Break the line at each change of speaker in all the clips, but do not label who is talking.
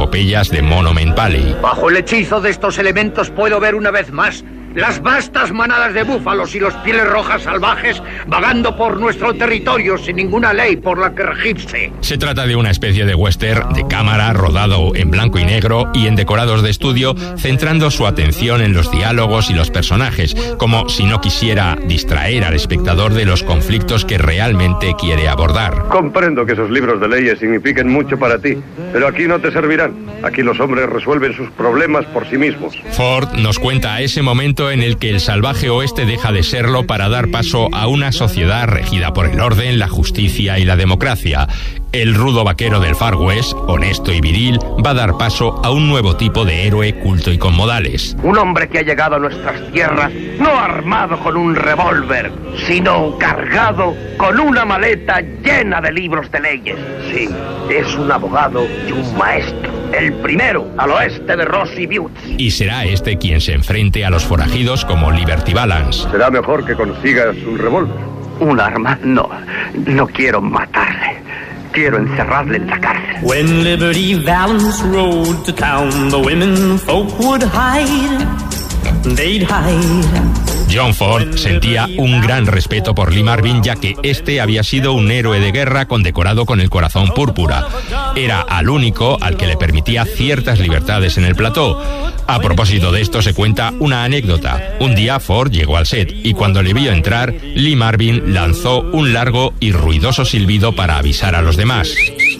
epopeyas de Monument Valley.
Bajo el hechizo de estos elementos puedo ver una vez más las vastas manadas de búfalos y los pieles rojas salvajes vagando por nuestro territorio sin ninguna ley por la que regirse.
Se trata de una especie de western de cámara rodado en blanco y negro y en decorados de estudio, centrando su atención en los diálogos y los personajes, como si no quisiera distraer al espectador de los conflictos que realmente quiere abordar.
Comprendo que esos libros de leyes signifiquen mucho para ti, pero aquí no te servirán. Aquí los hombres resuelven sus problemas por sí mismos.
Ford nos cuenta ese momento en el que el salvaje oeste deja de serlo para dar paso a una sociedad regida por el orden, la justicia y la democracia. El rudo vaquero del Far West, honesto y viril, va a dar paso a un nuevo tipo de héroe culto y con modales.
Un hombre que ha llegado a nuestras tierras no armado con un revólver, sino cargado con una maleta llena de libros de leyes. Sí, es un abogado y un maestro. El primero al oeste de Rocky Buttes.
Y será este quien se enfrente a los forajidos como Liberty Balance.
Será mejor que consigas un revólver.
¿Un arma? No quiero matarle. Quiero encerrarle en la cárcel.
When Liberty Valance rode to town, the women folk would hide. They'd hide.
John Ford sentía un gran respeto por Lee Marvin, ya que este había sido un héroe de guerra condecorado con el corazón púrpura. Era al único al que le permitía ciertas libertades en el plató. A propósito de esto se cuenta una anécdota. Un día Ford llegó al set y cuando le vio entrar, Lee Marvin lanzó un largo y ruidoso silbido para avisar a los demás.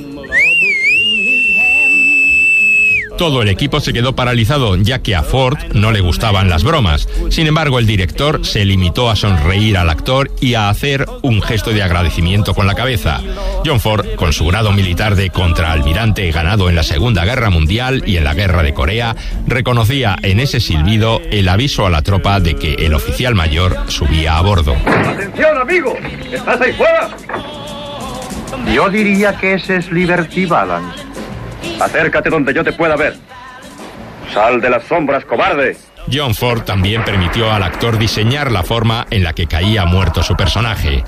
Todo el equipo se quedó paralizado, ya que a Ford no le gustaban las bromas. Sin embargo, el director se limitó a sonreír al actor y a hacer un gesto de agradecimiento con la cabeza. John Ford, con su grado militar de contraalmirante ganado en la Segunda Guerra Mundial y en la Guerra de Corea, reconocía en ese silbido el aviso a la tropa de que el oficial mayor subía a bordo.
¡Atención, amigo! ¿Estás ahí fuera?
Yo diría que ese es Liberty Balance.
Acércate donde yo te pueda ver. Sal de las sombras, cobarde.
John Ford también permitió al actor diseñar la forma en la que caía muerto su personaje.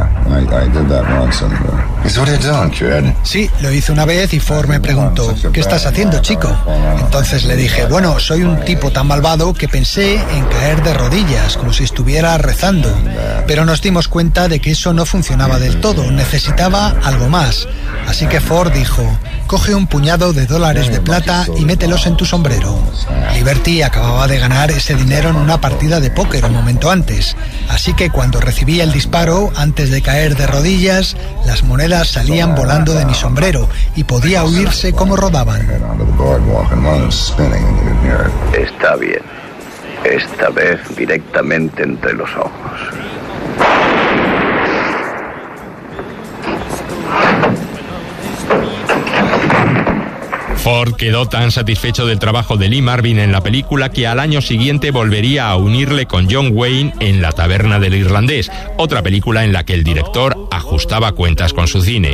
Sí, lo hice una vez y Ford me preguntó, ¿qué estás haciendo, chico? Entonces le dije, bueno, soy un tipo tan malvado que pensé en caer de rodillas, como si estuviera rezando. Pero nos dimos cuenta de que eso no funcionaba del todo, necesitaba algo más. Así que Ford dijo, coge un puñado de dólares de plata y mételos en tu sombrero. Liberty acababa de ganar ese dinero en una partida de póker un momento antes. Así que cuando recibí el disparo, antes de caer de rodillas, las monedas salían volando de mi sombrero y podía oírse cómo rodaban.
Está bien. Esta vez directamente entre los ojos.
Ford quedó tan satisfecho del trabajo de Lee Marvin en la película que al año siguiente volvería a unirle con John Wayne en La taberna del irlandés, otra película en la que el director ajustaba cuentas con su cine.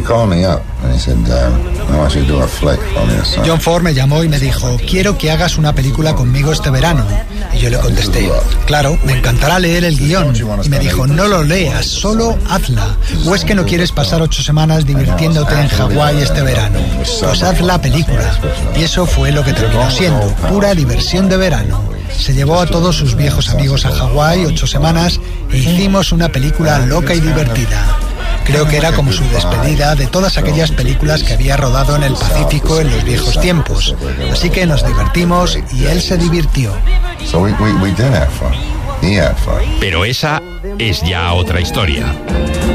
John Ford me llamó y me dijo, quiero que hagas una película conmigo este verano. Y yo le contesté, claro, me encantará leer el guión. Y me dijo, no lo leas, solo hazla. ¿O es que no quieres pasar 8 semanas divirtiéndote en Hawái este verano? Pues haz la película. Y eso fue lo que terminó siendo, pura diversión de verano. Se llevó a todos sus viejos amigos a Hawái 8 semanas e hicimos una película loca y divertida. Creo que era como su despedida de todas aquellas películas que había rodado en el Pacífico en los viejos tiempos. Así que nos divertimos y él se divirtió.
Pero esa es ya otra historia.